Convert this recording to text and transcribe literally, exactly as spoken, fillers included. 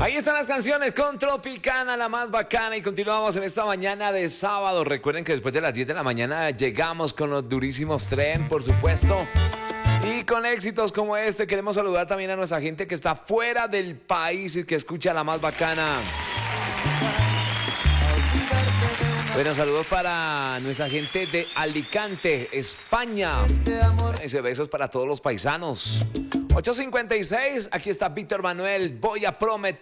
Ahí están las canciones con Tropicana, la más bacana. Y continuamos en esta mañana de sábado. Recuerden que después de las diez de la mañana llegamos con los durísimos tren, por supuesto. Y con éxitos como este, queremos saludar también a nuestra gente que está fuera del país y que escucha la más bacana. Bueno, saludos para nuestra gente de Alicante, España. Ese besos para todos los paisanos. ocho cincuenta y seis, aquí está Víctor Manuel, voy a prometer.